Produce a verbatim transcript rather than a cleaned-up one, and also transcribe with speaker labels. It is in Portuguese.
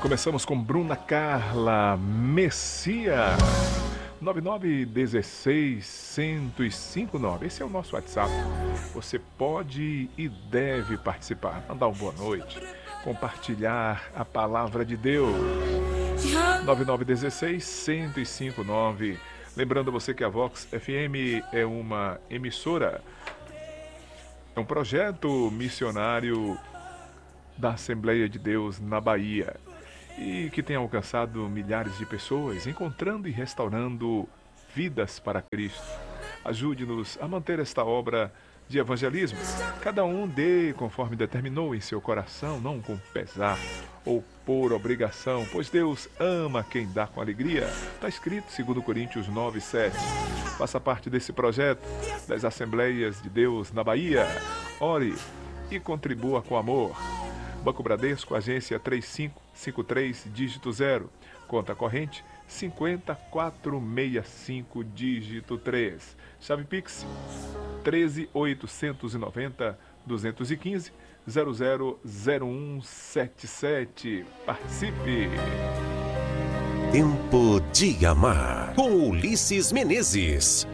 Speaker 1: Começamos com Bruna Carla, Messias. nove nove um seis, um zero cinco nove. Esse é o nosso WhatsApp. Você pode e deve participar, mandar uma boa noite, compartilhar a palavra de Deus. nove nove um seis, um zero cinco nove. Lembrando a você que a Vox F M é uma emissora, é um projeto missionário da Assembleia de Deus na Bahia e que tem alcançado milhares de pessoas, encontrando e restaurando vidas para Cristo. Ajude-nos a manter esta obra de evangelismo. Cada um dê conforme determinou em seu coração, não com pesar ou por obrigação, pois Deus ama quem dá com alegria. Está escrito segundo Coríntios nove, sete. Faça parte desse projeto das Assembleias de Deus na Bahia. Ore e contribua com amor. Banco Bradesco, agência três cinco cinco três, dígito zero. Conta corrente cinco zero quatro seis cinco, dígito três. Chave Pix treze oitocentos e noventa, duzentos e quinze, zero zero zero um sete sete. Participe!
Speaker 2: Tempo de Amar, com Ulisses Menezes.